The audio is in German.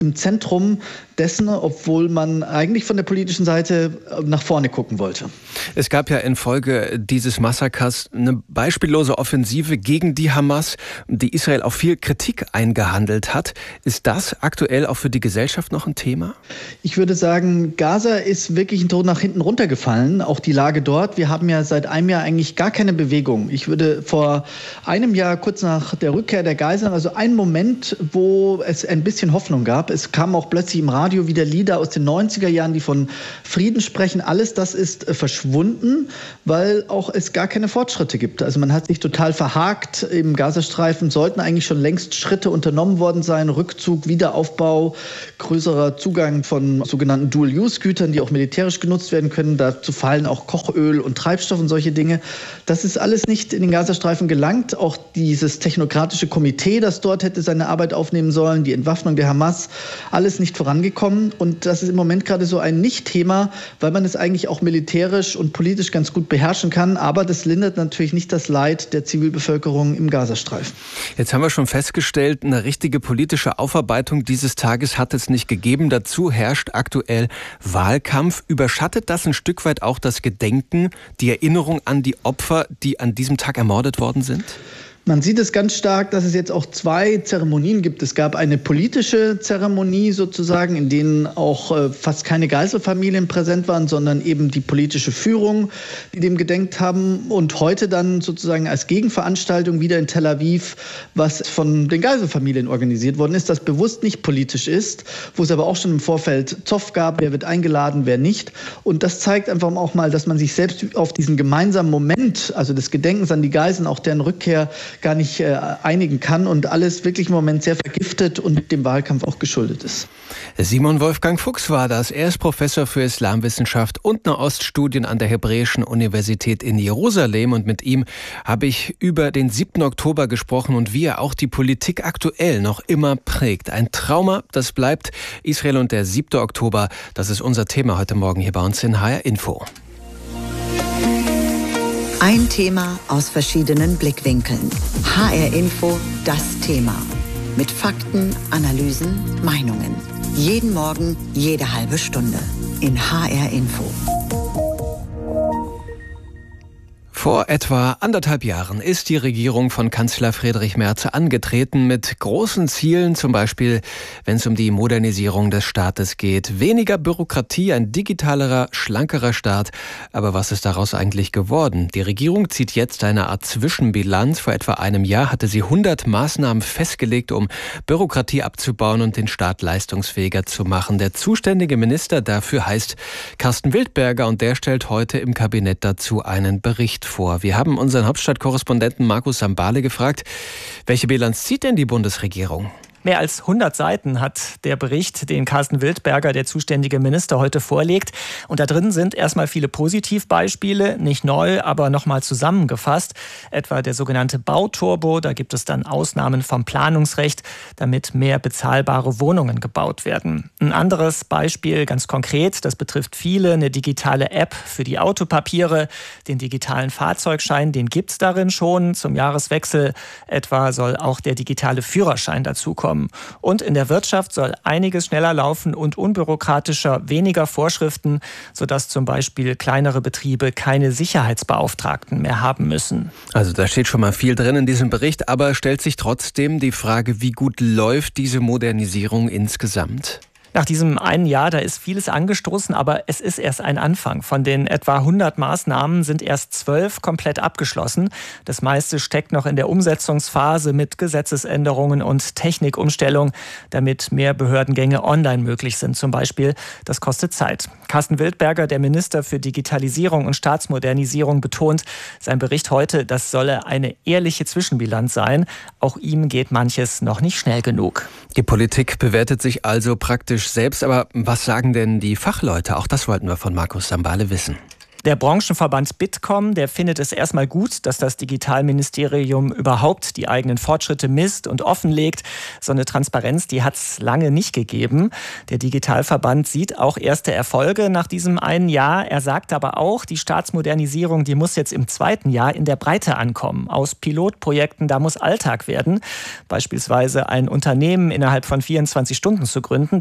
im Zentrum dessen, obwohl man eigentlich von der politischen Seite nach vorne gucken wollte. Es gab ja infolge dieses Massakers eine beispiellose Offensive gegen die Hamas, die Israel auf viel Kritik eingehandelt hat. Ist das aktuell auch für die Gesellschaft noch ein Thema? Ich würde sagen, Gaza ist wirklich ein Tod nach hinten runtergefallen, auch die Lage dort. Wir haben ja seit einem Jahr eigentlich gar keine Bewegung. Ich würde vor einem Jahr, kurz nach der Rückkehr der Geiseln, also ein Moment, wo es ein bisschen Hoffnung gab. Es kamen auch plötzlich im Radio wieder Lieder aus den 90er Jahren, die von Frieden sprechen. Alles das ist verschwunden, weil auch es gar keine Fortschritte gibt. Also man hat sich total verhakt. Im Gazastreifen sollten eigentlich schon längst Schritte unternommen worden sein. Rückzug, Wiederaufbau, größerer Zugang von sogenannten Dual-Use-Gütern, die auch militärisch genutzt werden können. Dazu fallen auch Kochöl und Treibstoff und solche Dinge. Das ist alles nicht in den Gazastreifen gelangt. Auch dieses technokratische Komitee, das dort hätte seine Arbeit aufnehmen sollen, die Entwaffnung der Hamas, alles nicht vorangekommen. Und das ist im Moment gerade so ein Nicht-Thema, weil man es eigentlich auch militärisch und politisch ganz gut beherrschen kann. Aber das lindert natürlich nicht das Leid der Zivilbevölkerung im Gazastreifen. Jetzt haben wir schon festgestellt, eine richtige politische Aufarbeitung dieses Tages hat es nicht gegeben. Dazu herrscht aktuell Wahlkampf. Überschattet das ein Stück weit auch das Gedenken, die Erinnerung an die Opfer, die an diesem Tag ermordet worden sind? Man sieht es ganz stark, dass es jetzt auch zwei Zeremonien gibt. Es gab eine politische Zeremonie sozusagen, in denen auch fast keine Geiselfamilien präsent waren, sondern eben die politische Führung, die dem gedenkt haben. Und heute dann sozusagen als Gegenveranstaltung wieder in Tel Aviv, was von den Geiselfamilien organisiert worden ist, das bewusst nicht politisch ist, wo es aber auch schon im Vorfeld Zoff gab, wer wird eingeladen, wer nicht. Und das zeigt einfach auch mal, dass man sich selbst auf diesen gemeinsamen Moment, also des Gedenkens an die Geiseln, auch deren Rückkehr, gar nicht einigen kann und alles wirklich im Moment sehr vergiftet und dem Wahlkampf auch geschuldet ist. Simon Wolfgang Fuchs war das. Er ist Professor für Islamwissenschaft und Nahoststudien an der Hebräischen Universität in Jerusalem. Und mit ihm habe ich über den 7. Oktober gesprochen und wie er auch die Politik aktuell noch immer prägt. Ein Trauma, das bleibt. Israel und der 7. Oktober, das ist unser Thema heute Morgen hier bei uns in HR Info. Ein Thema aus verschiedenen Blickwinkeln. HR Info, das Thema. Mit Fakten, Analysen, Meinungen. Jeden Morgen, jede halbe Stunde. In HR Info. Vor etwa 1,5 Jahren ist die Regierung von Kanzler Friedrich Merz angetreten mit großen Zielen, zum Beispiel, wenn es um die Modernisierung des Staates geht. Weniger Bürokratie, ein digitalerer, schlankerer Staat. Aber was ist daraus eigentlich geworden? Die Regierung zieht jetzt eine Art Zwischenbilanz. Vor etwa einem Jahr hatte sie 100 Maßnahmen festgelegt, um Bürokratie abzubauen und den Staat leistungsfähiger zu machen. Der zuständige Minister dafür heißt Carsten Wildberger und der stellt heute im Kabinett dazu einen Bericht vor. Wir haben unseren Hauptstadtkorrespondenten Markus Sambale gefragt, welche Bilanz zieht denn die Bundesregierung? Mehr als 100 Seiten hat der Bericht, den Carsten Wildberger, der zuständige Minister, heute vorlegt. Und da drin sind erstmal viele Positivbeispiele, nicht neu, aber nochmal zusammengefasst. Etwa der sogenannte Bauturbo, da gibt es dann Ausnahmen vom Planungsrecht, damit mehr bezahlbare Wohnungen gebaut werden. Ein anderes Beispiel, ganz konkret, das betrifft viele, eine digitale App für die Autopapiere, den digitalen Fahrzeugschein, den gibt es darin schon. Zum Jahreswechsel etwa soll auch der digitale Führerschein dazukommen. Und in der Wirtschaft soll einiges schneller laufen und unbürokratischer, weniger Vorschriften, sodass zum Beispiel kleinere Betriebe keine Sicherheitsbeauftragten mehr haben müssen. Also da steht schon mal viel drin in diesem Bericht, aber stellt sich trotzdem die Frage, wie gut läuft diese Modernisierung insgesamt? Nach diesem einen Jahr, da ist vieles angestoßen, aber es ist erst ein Anfang. Von den etwa 100 Maßnahmen sind erst 12 komplett abgeschlossen. Das meiste steckt noch in der Umsetzungsphase mit Gesetzesänderungen und Technikumstellung, damit mehr Behördengänge online möglich sind zum Beispiel. Das kostet Zeit. Carsten Wildberger, der Minister für Digitalisierung und Staatsmodernisierung, betont, sein Bericht heute, das solle eine ehrliche Zwischenbilanz sein. Auch ihm geht manches noch nicht schnell genug. Die Politik bewertet sich also praktisch selbst. Aber was sagen denn die Fachleute? Auch das wollten wir von Markus Sambale wissen. Der Branchenverband Bitkom, der findet es erstmal gut, dass das Digitalministerium überhaupt die eigenen Fortschritte misst und offenlegt. So eine Transparenz, die hat es lange nicht gegeben. Der Digitalverband sieht auch erste Erfolge nach diesem einen Jahr. Er sagt aber auch, die Staatsmodernisierung, die muss jetzt im zweiten Jahr in der Breite ankommen. Aus Pilotprojekten, da muss Alltag werden. Beispielsweise ein Unternehmen innerhalb von 24 Stunden zu gründen.